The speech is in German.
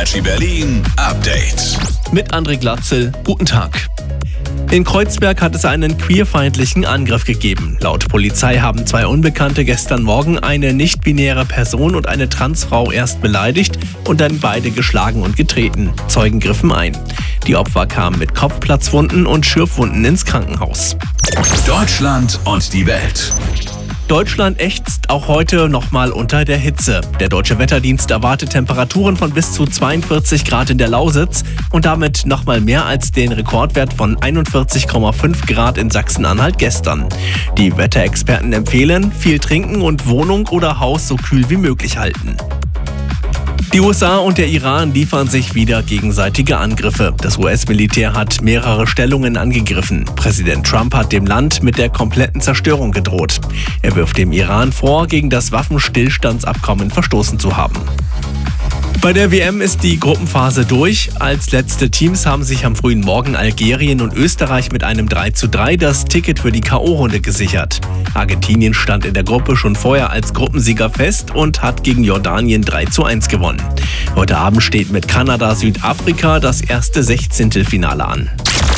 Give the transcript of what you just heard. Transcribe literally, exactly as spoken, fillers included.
Energy Berlin Update. Mit André Glatzel, guten Tag. In Kreuzberg hat es einen queerfeindlichen Angriff gegeben. Laut Polizei haben zwei Unbekannte gestern Morgen eine nicht-binäre Person und eine Transfrau erst beleidigt und dann beide geschlagen und getreten. Zeugen griffen ein. Die Opfer kamen mit Kopfplatzwunden und Schürfwunden ins Krankenhaus. Deutschland und die Welt. Deutschland ächzt auch heute nochmal unter der Hitze. Der Deutsche Wetterdienst erwartet Temperaturen von bis zu zweiundvierzig Grad in der Lausitz und damit nochmal mehr als den Rekordwert von einundvierzig Komma fünf Grad in Sachsen-Anhalt gestern. Die Wetterexperten empfehlen, viel trinken und Wohnung oder Haus so kühl wie möglich halten. Die U S A und der Iran liefern sich wieder gegenseitige Angriffe. Das U S-Militär hat mehrere Stellungen angegriffen. Präsident Trump hat dem Land mit der kompletten Zerstörung gedroht. Er wirft dem Iran vor, gegen das Waffenstillstandsabkommen verstoßen zu haben. Bei der W M ist die Gruppenphase durch. Als letzte Teams haben sich am frühen Morgen Algerien und Österreich mit einem drei zu drei das Ticket für die K O-Runde gesichert. Argentinien stand in der Gruppe schon vorher als Gruppensieger fest und hat gegen Jordanien drei zu eins gewonnen. Heute Abend steht mit Kanada-Südafrika das erste Sechzehntelfinale an.